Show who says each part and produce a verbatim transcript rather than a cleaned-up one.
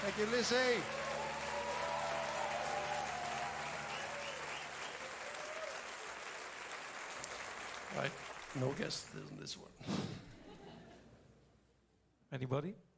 Speaker 1: Thank you, Lizzie. Right, no guests in this one.
Speaker 2: Anybody?